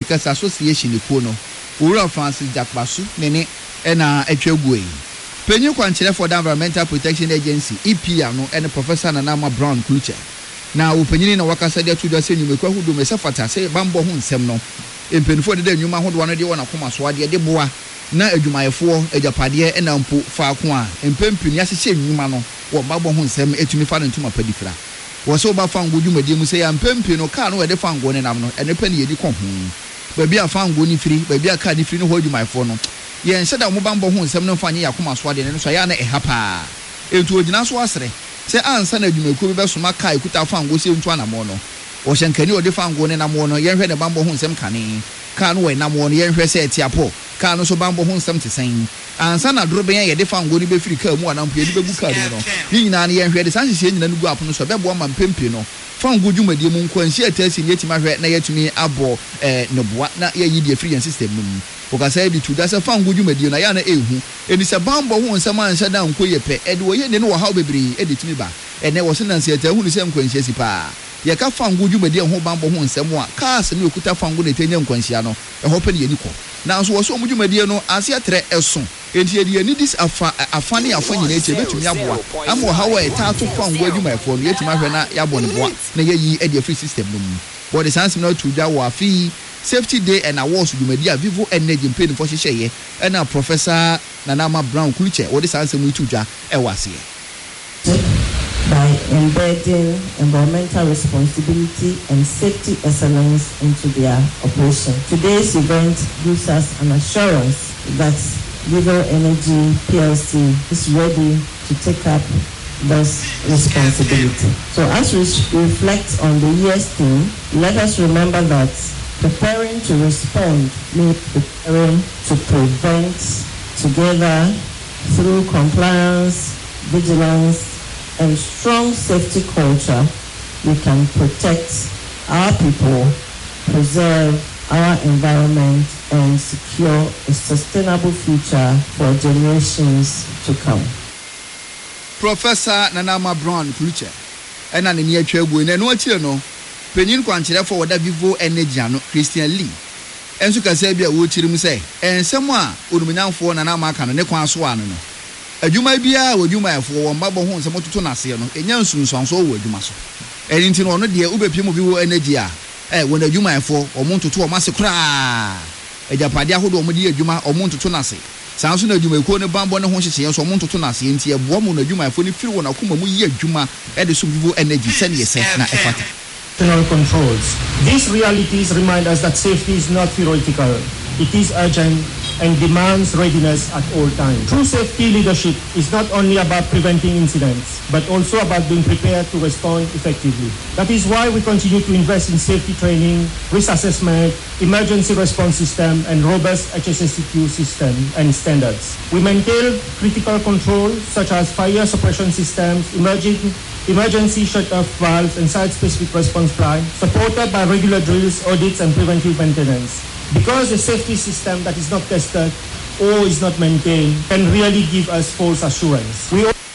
Because Association Ikono, Ura Francis Jakbasu, Nene, and Echegwe. Penny Quanchele for the Environmental Protection Agency, EPA, and Professor Nanama Brown Klucher. Now, Penny Waka said to the same, you may who do Mesafata, say Bambo Hun Semno. In Penford, the Numa, who one of the one of Comaswadia de Bois, na Ejumai 4, Ejapadia, and Ampu Fakwa, and Pempin Yassi Numano, or Babo Hun Sem, Etumifan and Tuma Pedifra. Was so bad found would you may say, and Pempin or Cano at the Fang one and Amno, and a penny at the company. Baby, I found Goni free, baby, I can't if you know hold you my phone. Yen said that Mubambo Hun Sem no funny Akuma Swadi and Sayana a hapa. It would not swasre. Say, Answer, you may cool best Makai could have found Gosi into Anamono. Ocean can you define one in a mono, yen read a bamboo hun sem canny. Can't wait no more, yen say tiapo. Can't also bamboo hun sem to sing. And son of Drobe, a define would be free come one and pay the book. He and I read the sunshine and go up on the suburb woman Pimpino. Found good you may do moon when she tells you yet my red near to me abo no what not ye free and system. Because I said to that's a found good you may do Nayana Ehu. And it's a bamboo hun someone sat down Koyepe, Edward, you know how baby edit me back. And there was an answer who the same quenches pa. Yaka fangu you media ho bambo ho nsɛm a cars ne okuta fangu ne tenya nkwanhyia no ɛhɔ pɛ ne yɛni kɔ nanso wɔ so mu media no ase atrɛ ɛso enti yɛde ni dis afa ne afa nyina eche betumi aboa ama hawa etato fangu adwuma ɛfo no yɛtumi ahwɛ na yɛabɔ ne boa na yɛyi ɛde free system no mu body science no to da wɔ afi safety day and awards dwumadia vivo energy mpeni fo hyehyɛ ɛna professor Nanama Brown Klucher wɔ de science mu to dwa ɛwɔ aseɛ by embedding environmental responsibility and safety excellence into their operation. Today's event gives us an assurance that Vivo Energy PLC is ready to take up this responsibility. So as we reflect on the year's theme, let us remember that preparing to respond means preparing to prevent together through compliance, vigilance, and strong safety culture. We can protect our people, preserve our environment, and secure a sustainable future for generations to come. Professor Nanama Brown Klucher, and an near Chegwin, and what you know, Penin Quanchera for what Vivo Energy, Christian Lee. And so can say, be a wood to say, and someone would be now for Nanama can and Nequan Swan. You might be a would you might for one bubble homes and to Tunasiano, and Yansun songs all would you must. And into honor, dear Ube Pimo Energy, when the Juma for or Monto to a massacre. A Japadia who don't dear Juma or Monto Tunasi. Sounds no you may call a bamboo and Honshis or Monto Tunasi, and see a woman of Juma for the few one of Kumu Juma at the Subu Energy, send yourself na effort. Controls. These realities remind us that safety is not theoretical, it is urgent and demands readiness at all times. True safety leadership is not only about preventing incidents, but also about being prepared to respond effectively. That is why we continue to invest in safety training, risk assessment, emergency response system, and robust HSSEQ system and standards. We maintain critical controls such as fire suppression systems, emergency shut-off valves, and site-specific response plan, supported by regular drills, audits, and preventive maintenance. Because a safety system that is not tested or is not maintained can really give us false assurance.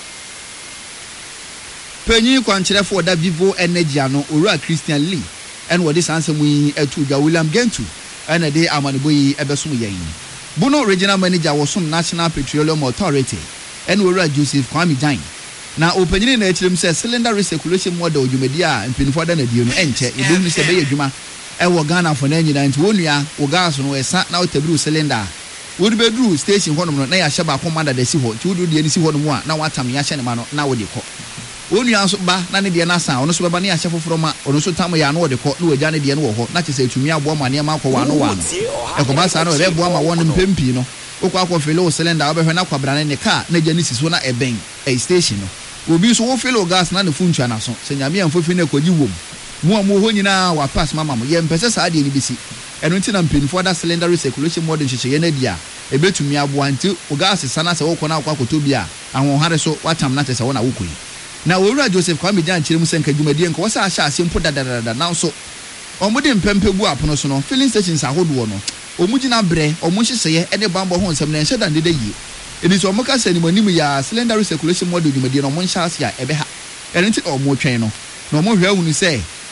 Penny Quanchera for that Vivo Energy, Ura Christian Lee, and what this answer we to William Gentu, and a day Amanboy Ebesumuyain. Bono Regional Manager was some National Petroleum Authority, and Ura Joseph Kwame Jain. Now, opening in HM says cylinder recirculation model, you media and pin for the Enter, you don't miss a bay Juma. Ewo Ghana for 99 gas no esa na otabru cylinder would be drew station hono no na ya sheba commander de si ho ti wodu de ni si hono mu a na watam ya hye ne ma no na wo de kɔ onua so ba na ne de na san ono so beba ne ya hye foforo ma ono so tam ya no wo de kɔ na wagya ne de no wo ho na kyese atumi abo ma ne ma kɔ wa no ekoba sa no be bo ama won mpempi no okwa akɔ felo cylinder obehwe na kwabra ne car na gya ni si so na eben a station no obi so wo felo gas na ne funtua na so se nyame amfofi na kwaji wom mu ho nyina wa pass mama mo ye mpese sa de ni bisi eno nti na mpinfo da cylinder recirculation model hyehyɛ na dia ebetumi aboa nti o gas sana se wo kɔ na akwakoto bi a ahonhare so watam na tese wo na wokoi na owura Joseph Kwame Jan kyerem senka dwumadie nko wasa ahya ase mpo dadadada na so omudi mpempe gu apono so no filling stations ahodo no omugina bre omuhyehyɛ ene bambo ho nsɛm na enhyɛ dan de yi eni so omoka sɛ ni manim ya cylinder recirculation model dwumadie no mo nhyɛ ase a ebeha eno nti omo twɛn no na omo hwɛ hu ni sɛ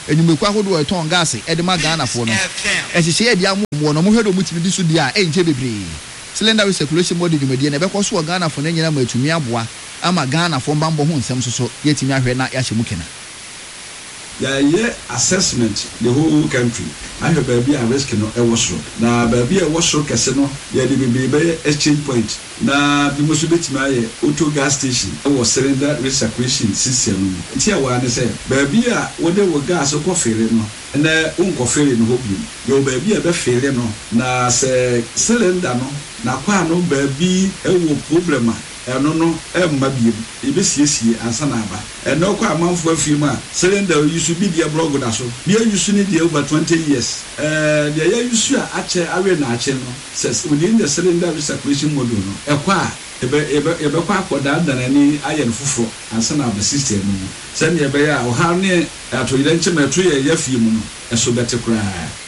enyumeku ahodo eton gas edema Ghana fo no ehihye edi amu no mo hwedo mutimi di so dia enche bebre cylinder recirculation mode dwumadi na bekoso Ghana fo na nyina ma atumi aboa ama Ghana fo mbambo ho nsem so yetimi ahwe na ya hyemu kena yeah assessment the whole country I have baby a risk no e wosoro na baby e wosoro kese no ye de bebe exchange point na bi mo so betimi aye auto gas station e wo cylinder recirculation system no ti awa ne say baby a wo de wo gas ko fere no na unko fere no hobi yo baby e be fere no na se cylinder no na kwa no baby e wo problem eno no emma biem ebesiesie ansa na aba eno kwa amanfo afiem a cylinder use bi dia blog da so dia use ni dia over 20 years dia ya use a ache awe na ache no says within the cylinder recirculation module no ekwa ebe kwa akoda danani ayen fufo ansa na aba system no se ne ebe ya o ha ne atoyire nchemeto ye yafiem no eso bete kura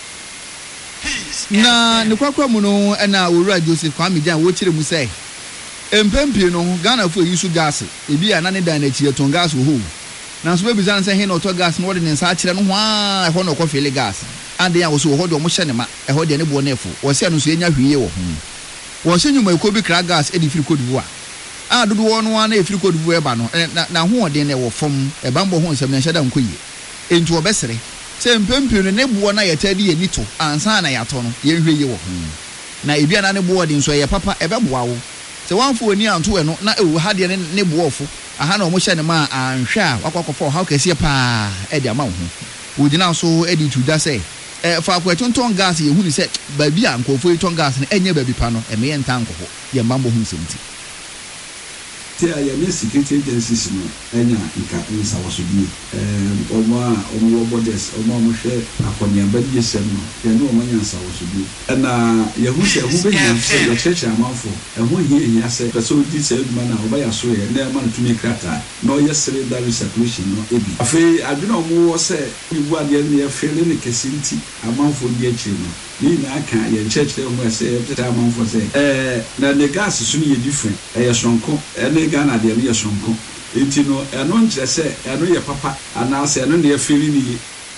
na ne kwakwa mu no na owura Joseph Kwame Jan wo kire mu sei empempie no Ghana fo yisu gas ebi ya na ne dan na chi eton gas wo ho na so be bizan say he no to gas no wode ne nsa akire no ho a e ho no ko fele gas ande ya wo so ho de mo hye ne ma e ho de ne bo na efo wo se no so enya hwiye wo ho wo se nyuma ko bi kra gas e di firi Cote d'Ivoire a dodo wo no na e firi Cote d'Ivoire ba no na ho de ne wo fom e ba mbo ho nsem na hyeda nkoyi enti wo besere se empempie no ne bo na yetadi ye nito ansa na yato no ye hwiye wo ho na ebi ana ne bo de nso ye papa e be boa wo se wanfo oni anto eno na ewu ha de ne boofo aha na omo hye ne ma anhwe a wakokofo ha kese pa e de ama wo ho ogina so e di tuda se fa ko tonton gas ye hu ni se ba bi ankofo ton gas ne enye ba bi pa no e me enta ankofo ye mambo hu semti te ya me security agencies no enya nka nsa waso bi omo borders omo hwe akonya ba di sem no ye no omo nyansa waso bi na ye hu se hu be nyansa ye church amanfo e hu hie se person di se eduma na oba ya so ye na ma ntumi krata no ye cylinder recirculation no ebi afi adwena omo wo se ibu ade ne ye fele ne kesinti amanfo di echi no ni na aka ye church le omo se tata amanfo se na the gas so ne ye different ye sonko ne Ghana de ye sonko enti no eno nkyere se eno ye papa ana se eno ne ye fele ni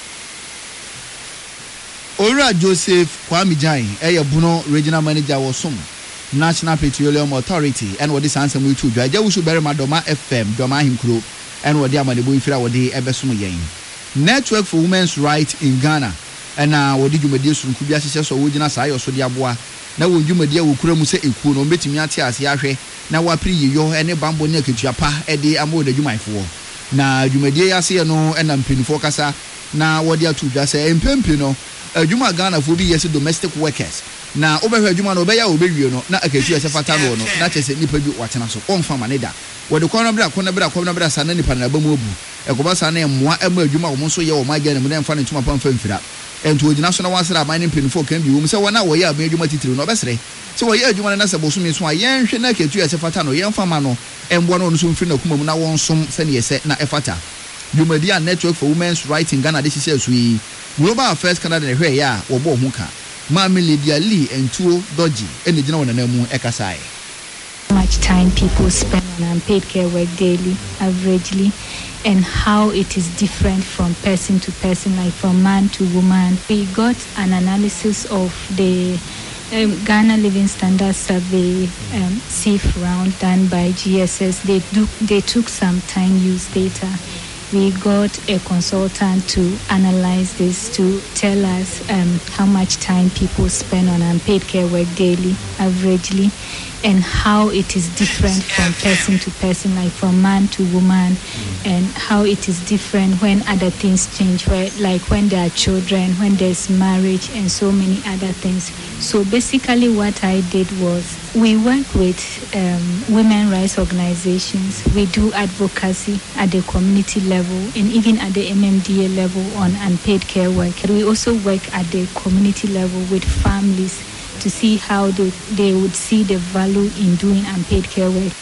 Owura Joseph Kwame Jan eye buno regional manager wo som National Petroleum Authority and what this answer we to dwa wusu bere madoma FM doma hinkro and what the amadebo ifira what the ebesom yen Network for Women's Rights in Ghana and what the jumadi sunku bia hye so wogina sa ayo so de aboa na wo jumadi wo kura mu se ekuo no betimi ate ase ahwe na wa pri yiyo ene bambo ne ketua pa e de amo de jumaifo na jumadi ya se no ena mpinifo kasa na what the atu dwa se empempi no adwuma Ghana fo bi yes domestic workers na obehwe adwuma no obeya obewie no na aketu ese fata no na chese nipa bi watena so onfa maneda wode kono bra sa na nipa na ba mu obu ekoba sa na emmoa ema adwuma wo so ye wo magya ne mu na emfa ne tuma pamfa mfira ento ogina so na wansra aman mpinfo kan bi wo se wona wo ye aban adwuma titiri no obesere se wo ye adwuma na se bosumi so a yenhwe na aketu ese fata no yenfa ma no emboa no so mfiri na kuma mu na wonsom se ne yese na efata Jumadia Network for Women's Rights in Ghana this is we Global Affairs Canada ne hwe ya wo bo huka Mama Lydia Lee entuo Doji ene gina wona na mu ekasai. Much time people spend on unpaid care work daily averagely and how it is different from person to person, like from man to woman. We got an analysis of the Ghana Living Standards Survey SIF round done by GSS. They took some time use data. We got a consultant to analyze this to tell us how much time people spend on unpaid care work daily, averagely, and how it is different from person to person, like from man to woman, and how it is different when other things change, like when there are children, when there's marriage, and so many other things. So basically what I did was we work with women rights organizations. We do advocacy at the community level and even at the MMDA level on unpaid care work. We also work at the community level with families to see how they would see the value in doing unpaid care work.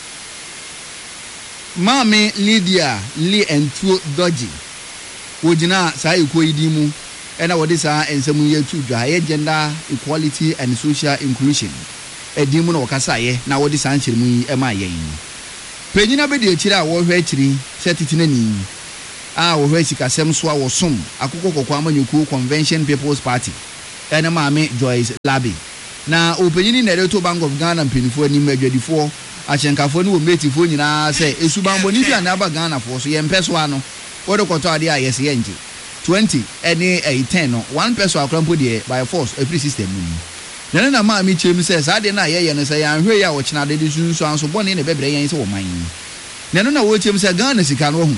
Mame Lydia Lee entuo Doji wojina sa ikoyidimu ena wode sa ensemu yetu dwa gender equality and social inclusion edimu no kasa ye na wode sa nchirimu ema yen penyina be de akira wo hwe akiri setitinani wo hwe sikasem so a wo som akoko kokko amanyuku Convention People's Party ene maame Joyce Labi na openyini na Ereto Bank of Ghana mpinifo anim adwadifo achenkafo ne wo metifo nyina se esubambo ni bia na aba Ghana fo so ye mpeso ano wo de koto ade a yesi ye nje 20 ene 10 no 1 peso akrampo de by force every system mu na maame chem se sa de na ye no se ya hwe ya wo chena de sunsu anso bone ne bebre yen se wo man na wo chem se Ghana sika no ho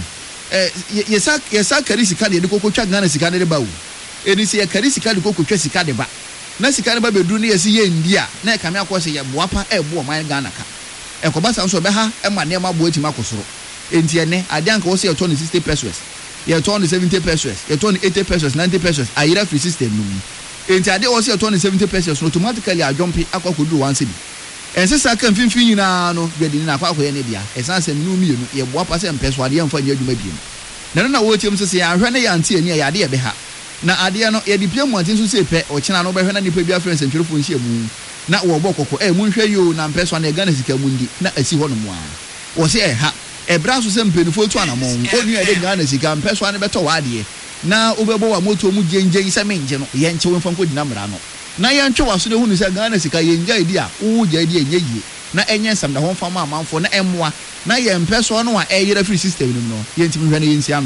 yesa kari sika de kokotwa Ghana sika de ba wo eni se kari sika de kokotwa sika de ba na sika de ba bedu ne yesi ye ndia na kame akose ye boapa ebo man Ghana ka ekoba sanso be ha e ma ne ma bo etima kosoro enti ene ade anka wo se ye turn 60 pesos ye turn 70 pesos ye turn 80 pesos 90 pesos ayira free system no enti ade wo se ye turn 70 pesos automatically adwompe akwakodu 1 cedi ense saka mfimfin nyina no gwedi na akwakoye ne bia esanse nu mi no ye boapa se mpeso ade yemfa nya adwuma biem na wo chem se ya hwe ne ya nte ani ya ade ye be ha na ade no ye dipia mu antin so se pe o chena no be hwe na nipa bia friends ntwerefo nhia mu na wo bo kokko mu nhwe yo na mpeso na Ghana sika mu ndi na asi ho no mu a wo se ha ebra so se mpenifo tu anamon onu ya de Ghana sika mpeso na beto wa ade na obebo wa moto mu gengen se menje no ye nche wonfa nko dina mra no na ye ntwe waso de hunu se Ghana sika ye nja idi a wo ja idi enye yie na enye nsam da ho mfa ma amanfo na emmoa na ye mpeso no a eyere free system no ye ntimi hwe na ye nsia no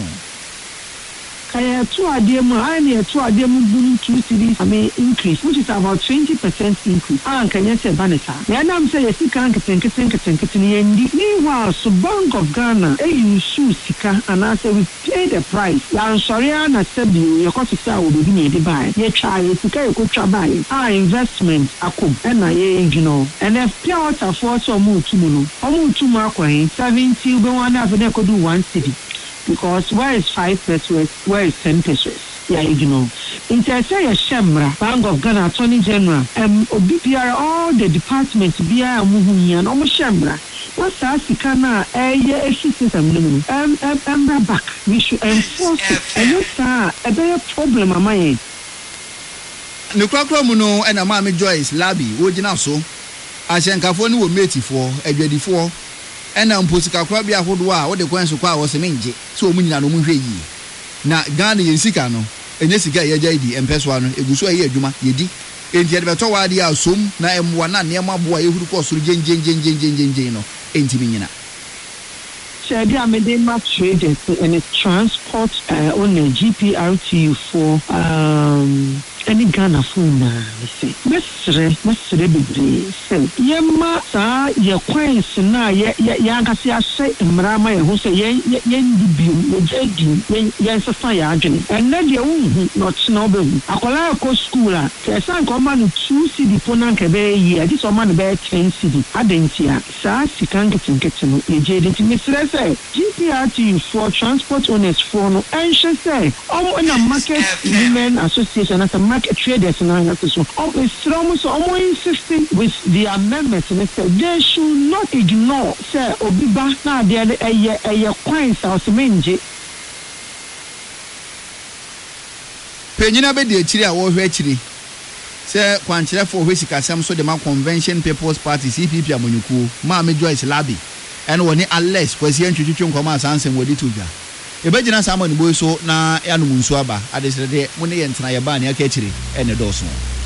kaya to adem ani to adem dun 2 cedis increase which is about 20% increase kanya se baneta na nam say sika nketen yendi meanwhile so Bank of Ghana use sika and I say we pay the price ya sorry na sabi you cost sika we be need buy ye try sika you could try buy investment akom na ye and if pure water for so mu tumu akwan 70 be one have na could do 1 cedi because where is 5 pesos, where is 10 pesos? Yeah, In Tertiary Shemra, Bank of Ghana Attorney General, BPR, all the departments, BI and Muhunya, and almost Shemra. What's Asikana, system, back. We should enforce it. And it's a better problem, am I? Nukrakra muno and a Mami Joyce Labi, Wojina so. Ashenkafoni wo metifo, edwedifo. Ena mposika kwa bia hodoa wo de kwanso kwa wo se menje so mu nyina no mu hwe yi na Ghana yensika no enye sika ye jaidi empeso ano eguso ayi adwuma yedi enti de beto wa de asom na emwa na ne maboa ye huru ko soro gengen no enti bi nyina Shadi amede ma traders and transport on the GPRTU for any Ghana phone na say mesre bebre say yema sa ye kwens na ye agase ase mrama ye ho say ye ndibi ye sesa ya adwene and na de wu not no be akola ko school a san ko ma no 2 cedi pona nke be yi adi so ma no be 10 cedi adentia sa sikan ketin no ye je de mesre say GPRT for transport owners for no ensure say na market women association as a market traders and so on insisting with the amendments and say they should not ignore say obiba na de eye coins as menje penyina be de akiri a wo hwe akiri say kwankyerefo hwe sikasem so de ma Convention People's Party CPP amonyuku Maame Joyce Labi and woni Alex kwasi antwitwitwe nkoma asansem wodi tugwa ebegina sama ni boy so na yanu munsu aba adesrede mu ne yentena ye ba ne aka akiri ene doso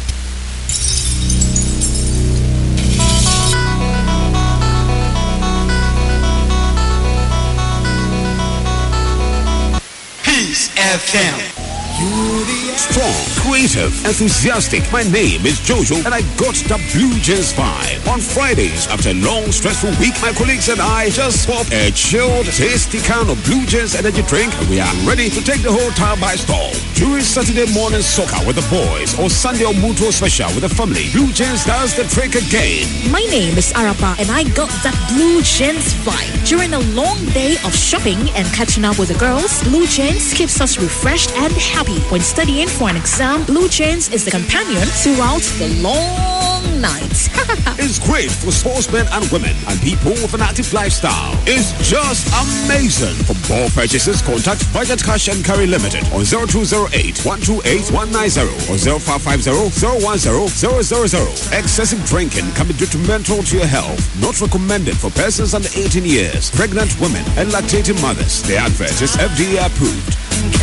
Peace FM. Strong, creative, enthusiastic. My name is Jojo and I got the Blue Jeans vibe. On Fridays, after a long, stressful week, my colleagues and I just pop a chilled, tasty can of Blue Jeans energy drink and we are ready to take the whole town by storm. During Saturday morning soccer with the boys or Sunday or Mutuo special with the family, Blue Jeans does the trick again. My name is Arapa and I got that Blue Jeans vibe. During a long day of shopping and catching up with the girls, Blue Jeans keeps us refreshed and happy. When studying for an exam, Blue Jeans is the companion throughout the long game nights. It's great for sportsmen and women and people with an active lifestyle. It's just amazing. For ball purchases, contact Budget Cash and Carry Limited on 0208 128 190 or 0550 010 000. Excessive drinking can be detrimental to your health. Not recommended for persons under 18 years, pregnant women, and lactating mothers. The advert is FDA approved.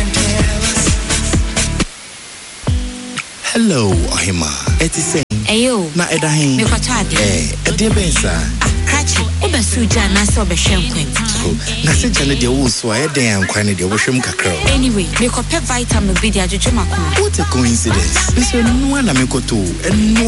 Hello, Ohima. It's Ayo. Na edahin. Me kwatade. Edebensa. Krachi, obesuja na so behwem kwenti. Na se jane de wo so ayedan kwane de wo hwem kakra. Anyway, me ko pep vitamin B de ajojo makoma. What a coincidence. This no na me ko to.